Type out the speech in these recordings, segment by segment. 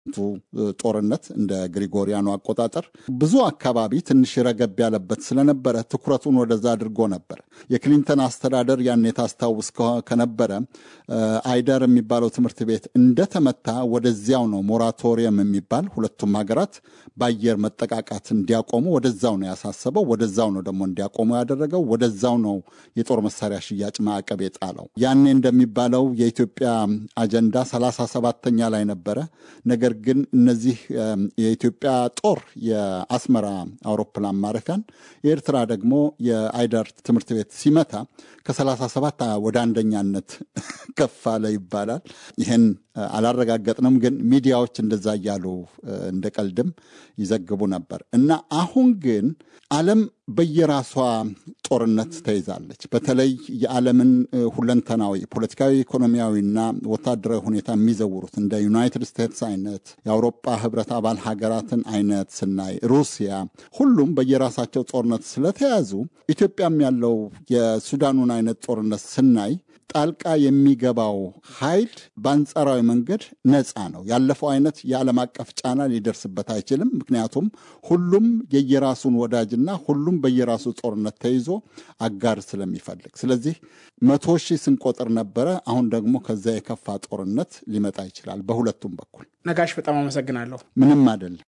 ጦርነት እንደ ግሪጎሪያኑ አቆጣጠር ብዙ አካባቢ ትንሽ ረገብ ያለበት ስለነበረ ትኩረቱን ወደዛ አድርጎ ነበር። የክሊንተን አስተዳደር ያን የታስታውስ ከነበረ አይደር የሚባለው ትምህርት ቤት እንደተመታ ወደዚያው ነው ሞራቶሪየም የሚባል ሁለቱም ሀገራት በአየር መጠቃቃት እንዲያቆሙ ወደዛው ነው ያሳሰበው። ወደዛው ነው ደግሞ እንዲያቆሙ ያደረገው። ወደዛው ነው የጦር መሳሪያ ሽያጭ ማዕቀብ የጣለው። ያኔ እንደሚባለው የኢትዮጵያ አጀንዳ 37ኛ ላይ ነበረ። ነገር ግን እነዚህ የኢትዮጵያ ጦር የአስመራ አውሮፕላን ማረፊያን የኤርትራ ደግሞ የአይደር ትምህርት ቤት ሲመታ ከ37 ወደ አንደኛነት ከፍ አለ ይባላል። ይሄን አላረጋገጥንም፣ ግን ሚዲያዎች እንደዛ እያሉ እንደቀልድም ይዘግቡ ነበር። እና አሁን ግን ዓለም በየራሷ ጦርነት ተይዛለች። በተለይ የዓለምን ሁለንተናዊ ፖለቲካዊ፣ ኢኮኖሚያዊና ወታደራዊ ሁኔታ የሚዘውሩት እንደ ዩናይትድ ስቴትስ አይነት የአውሮፓ ህብረት አባል ሀገራትን አይነት ስናይ፣ ሩሲያ፣ ሁሉም በየራሳቸው ጦርነት ስለተያዙ ኢትዮጵያም ያለው የሱዳኑን አይነት ጦርነት ስናይ ጣልቃ የሚገባው ኃይል በአንጻራዊ መንገድ ነፃ ነው። ያለፈው አይነት የዓለም አቀፍ ጫና ሊደርስበት አይችልም። ምክንያቱም ሁሉም የየራሱን ወዳጅና ሁሉም በየራሱ ጦርነት ተይዞ አጋር ስለሚፈልግ። ስለዚህ 100,000 ስንቆጥር ነበረ። አሁን ደግሞ ከዛ የከፋ ጦርነት ሊመጣ ይችላል በሁለቱም በኩል። ነጋሽ በጣም አመሰግናለሁ። ምንም አይደለም።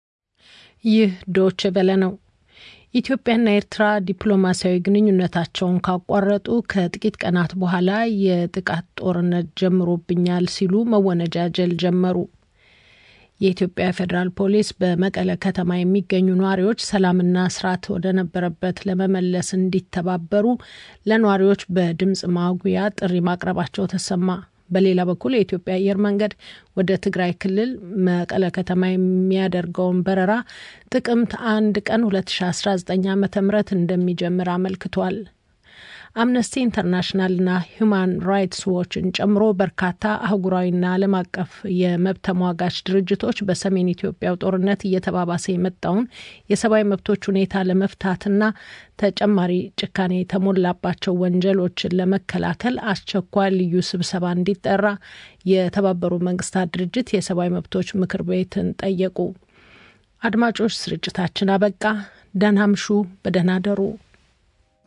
ይህ ዶቼ ቬለ ነው። ኢትዮጵያና ኤርትራ ዲፕሎማሲያዊ ግንኙነታቸውን ካቋረጡ ከጥቂት ቀናት በኋላ የጥቃት ጦርነት ጀምሮብኛል ሲሉ መወነጃጀል ጀመሩ። የኢትዮጵያ ፌዴራል ፖሊስ በመቀለ ከተማ የሚገኙ ነዋሪዎች ሰላምና ስርዓት ወደ ነበረበት ለመመለስ እንዲተባበሩ ለነዋሪዎች በድምጽ ማጉያ ጥሪ ማቅረባቸው ተሰማ። በሌላ በኩል የኢትዮጵያ አየር መንገድ ወደ ትግራይ ክልል መቀለ ከተማ የሚያደርገውን በረራ ጥቅምት 1 ቀን 2019 ዓ.ም እንደሚጀምር አመልክቷል። አምነስቲ ኢንተርናሽናልና ሂዩማን ራይትስ ዎችን ጨምሮ በርካታ አህጉራዊና ዓለም አቀፍ የመብት ተሟጋች ድርጅቶች በሰሜን ኢትዮጵያው ጦርነት እየተባባሰ የመጣውን የሰብአዊ መብቶች ሁኔታ ለመፍታትና ተጨማሪ ጭካኔ የተሞላባቸው ወንጀሎችን ለመከላከል አስቸኳይ ልዩ ስብሰባ እንዲጠራ የተባበሩት መንግስታት ድርጅት የሰብአዊ መብቶች ምክር ቤትን ጠየቁ። አድማጮች፣ ስርጭታችን አበቃ። ደህና ምሹ፣ በደህና ደሩ።